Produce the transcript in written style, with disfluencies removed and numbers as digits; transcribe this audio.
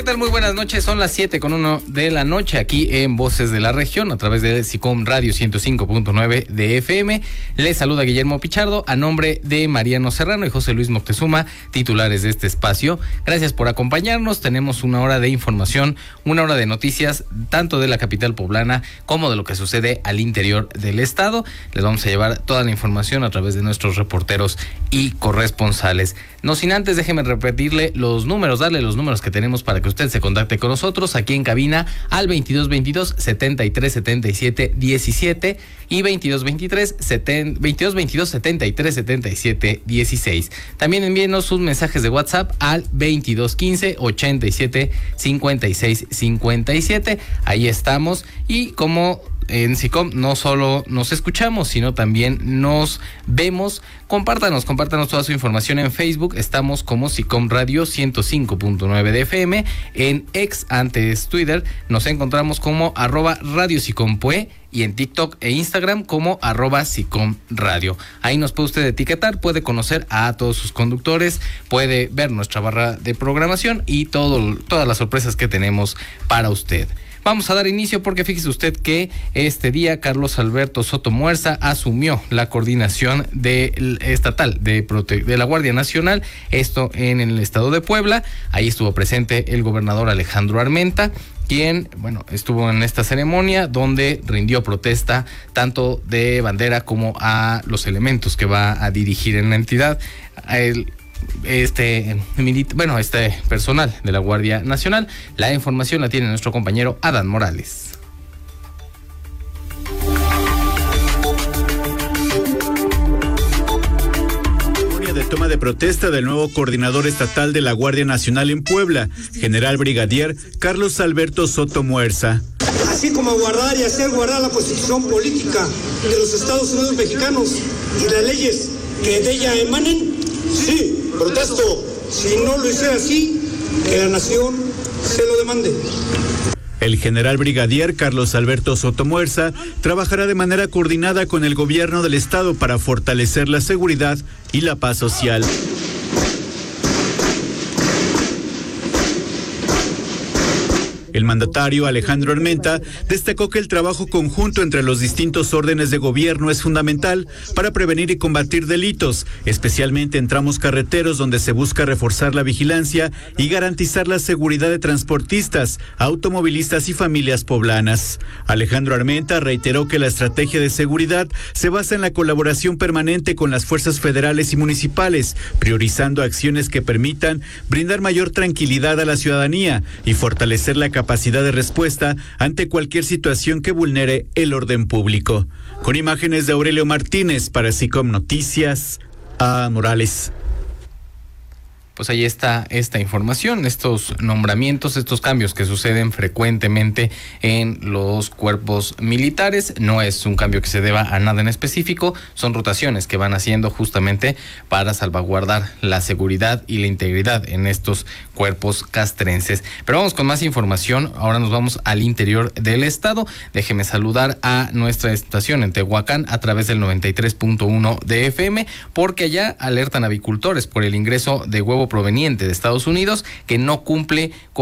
tal? Muy buenas noches, son las 7:01 de la noche aquí en Voces de la Región a través de SICOM Radio 105.9 de FM. Les saluda Guillermo Pichardo a nombre de Mariano Serrano y José Luis Moctezuma, titulares de este espacio. Gracias por acompañarnos, tenemos una hora de información, una hora de noticias, tanto de la capital poblana como de lo que sucede al interior del estado. Les vamos a llevar toda la información a través de nuestros reporteros y corresponsales. No sin antes, déjeme repetirle los números, darle los números que tenemos para que usted se contacte con nosotros aquí en cabina al 2222-7377-17 y 2222-7377-16. También envíenos sus mensajes de WhatsApp al 2215-87-56-57. Ahí estamos y como en SICOM no solo nos escuchamos, sino también nos vemos. Compártanos toda su información en Facebook. Estamos como SICOM Radio 105.9 de FM. En X, antes Twitter, nos encontramos como @RadioSicomPue y en TikTok e Instagram como @SICOM Radio. Ahí nos puede usted etiquetar, puede conocer a todos sus conductores, puede ver nuestra barra de programación y todas las sorpresas que tenemos para usted. Vamos a dar inicio porque fíjese usted que este día Carlos Alberto Soto Muerza asumió la coordinación estatal de la Guardia Nacional, esto en el estado de Puebla. Ahí estuvo presente el gobernador Alejandro Armenta, quien, estuvo en esta ceremonia donde rindió protesta tanto de bandera como a los elementos que va a dirigir en la entidad. Este personal de la Guardia Nacional. La información la tiene nuestro compañero Adán Morales. De toma de protesta del nuevo coordinador estatal de la Guardia Nacional en Puebla, general brigadier Carlos Alberto Soto Muerza. Así como guardar y hacer guardar la posición política de los Estados Unidos mexicanos y las leyes que de ella emanen. Sí, protesto. Si no lo hice así, que la nación se lo demande. El general brigadier Carlos Alberto Soto Muerza trabajará de manera coordinada con el gobierno del estado para fortalecer la seguridad y la paz social. El mandatario Alejandro Armenta destacó que el trabajo conjunto entre los distintos órdenes de gobierno es fundamental para prevenir y combatir delitos, especialmente en tramos carreteros donde se busca reforzar la vigilancia y garantizar la seguridad de transportistas, automovilistas y familias poblanas. Alejandro Armenta reiteró que la estrategia de seguridad se basa en la colaboración permanente con las fuerzas federales y municipales, priorizando acciones que permitan brindar mayor tranquilidad a la ciudadanía y fortalecer la capacidad de respuesta ante cualquier situación que vulnere el orden público. Con imágenes de Aurelio Martínez para SICOM Noticias, a Morales. Pues ahí está esta información, estos nombramientos, estos cambios que suceden frecuentemente en los cuerpos militares. No es un cambio que se deba a nada en específico, son rotaciones que van haciendo justamente para salvaguardar la seguridad y la integridad en estos cuerpos castrenses. Pero vamos con más información, ahora nos vamos al interior del estado. Déjeme saludar a nuestra estación en Tehuacán a través del 93.1 de FM, porque allá alertan avicultores por el ingreso de huevo proveniente de Estados Unidos que no cumple con